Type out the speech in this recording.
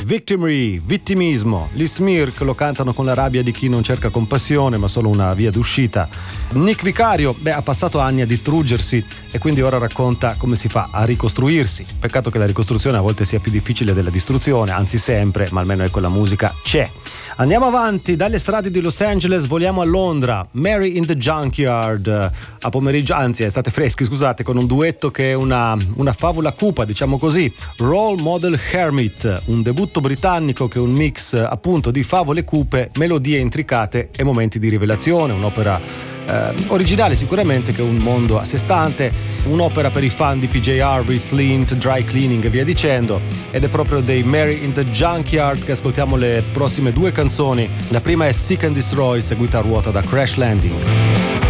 Victimry, vittimismo. Gli Smirk lo cantano con la rabbia di chi non cerca compassione ma solo una via d'uscita. Nick Vicario, ha passato anni a distruggersi e quindi ora racconta come si fa a ricostruirsi. Peccato che la ricostruzione a volte sia più difficile della distruzione, anzi sempre, ma almeno ecco la musica c'è. Andiamo avanti, dalle strade di Los Angeles voliamo a Londra. Mary in the Junkyard, a pomeriggio, anzi estate freschi, scusate, con un duetto che è una favola cupa, diciamo così. Role Model Hermit, un debutto britannico che è un mix appunto di favole cupe, melodie intricate e momenti di rivelazione, un'opera originale sicuramente, che è un mondo a sé stante, un'opera per i fan di PJ Harvey, Slint, Dry Cleaning e via dicendo, ed è proprio dei Mary in the Junkyard che ascoltiamo le prossime due canzoni. La prima è Seek and Destroy, seguita a ruota da Crash Landing.